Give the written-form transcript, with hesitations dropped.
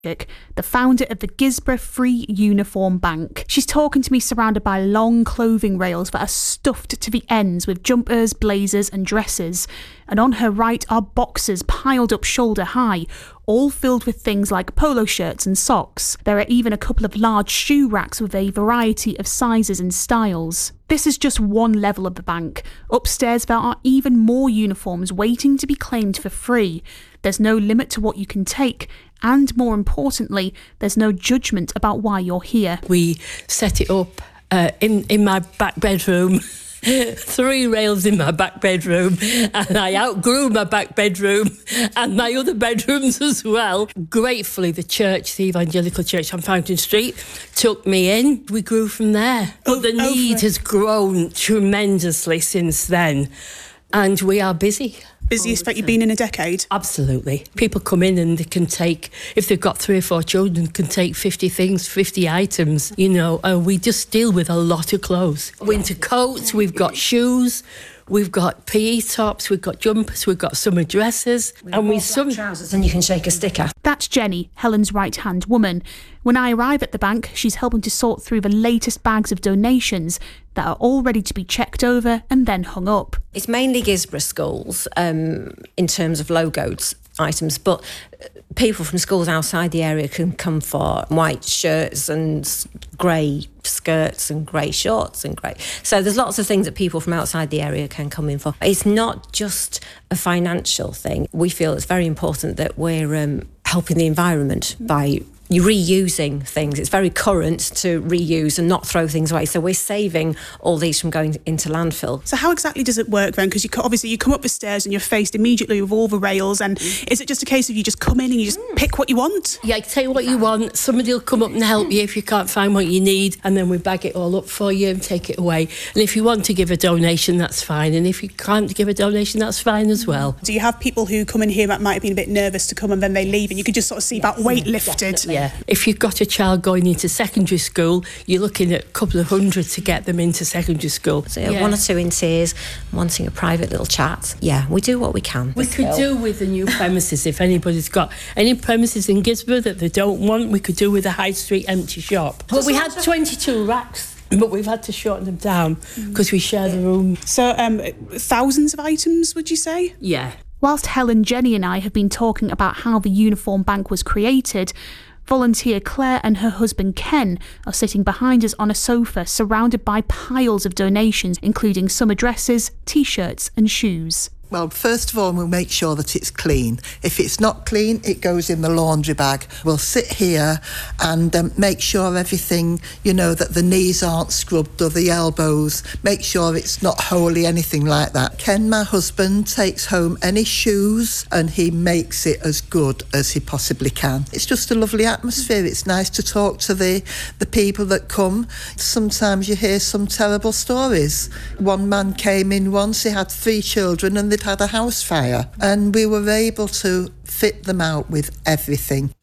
the founder of the Guisborough Free Uniform Bank. She's talking to me surrounded by long clothing rails that are stuffed to the ends with jumpers, blazers and dresses. And on her right are boxes piled up shoulder high, all filled with things like polo shirts and socks. There are even a couple of large shoe racks with a variety of sizes and styles. This is just one level of the bank. Upstairs there are even more uniforms waiting to be claimed for free. There's no limit to what you can take, and more importantly, there's no judgment about why you're here. We set it up in my back bedroom. 3 rails in my back bedroom, and I outgrew my back bedroom and my other bedrooms as well. Gratefully, the church, the Evangelical Church on Fountain Street, took me in. We grew from there. But the need has grown tremendously since then, and we are busy. Busiest that you've been in a decade? Absolutely. People come in and they can take, if they've got 3 or 4 children, can take 50 things, 50 items. You know, we just deal with a lot of clothes. Winter coats, we've got shoes, we've got PE tops, we've got jumpers, we've got summer dresses, and we some trousers, and you can shake a sticker. That's Jenny, Helen's right-hand woman. When I arrive at the bank, she's helping to sort through the latest bags of donations that are all ready to be checked over and then hung up. It's mainly Guisborough schools in terms of logos items, but people from schools outside the area can come for white shirts and grey skirts and grey shorts and grey. So there's lots of things that people from outside the area can come in for. It's not just a financial thing. We feel it's very important that we're helping the environment by reusing things. It's very current to reuse and not throw things away. So we're saving all these from going into landfill. So how exactly does it work then? Because obviously you come up the stairs and you're faced immediately with all the rails, and is it just a case of you just come in and you just pick what you want? Yeah, take what you want. Somebody will come up and help you if you can't find what you need, and then we bag it all up for you and take it away. And if you want to give a donation, that's fine. And if you can't give a donation, that's fine as well. Do you have people who come in here that might have been a bit nervous to come and then they leave, and you can just sort of see that weight lifted? Yeah. If you've got a child going into secondary school, you're looking at a couple of hundred to get them into secondary school. So 1 or 2 in tears, wanting a private little chat. Yeah, we do what we can. We could do with the new premises. If anybody's got any premises in Guisborough that they don't want, we could do with a high street empty shop. But we had 22 racks, but we've had to shorten them down because we share the room. So thousands of items, would you say? Yeah. Whilst Helen, Jenny and I have been talking about how the Uniform Bank was created, volunteer Claire and her husband Ken are sitting behind us on a sofa surrounded by piles of donations, including summer dresses, t-shirts and shoes. Well, first of all, we'll make sure that it's clean. If it's not clean, it goes in the laundry bag. We'll sit here and make sure everything, that the knees aren't scrubbed or the elbows. Make sure it's not holey, anything like that. Ken, my husband, takes home any shoes and he makes it as good as he possibly can. It's just a lovely atmosphere. It's nice to talk to the people that come. Sometimes you hear some terrible stories. One man came in once, he had 3 children and they'd had a house fire, and we were able to fit them out with everything.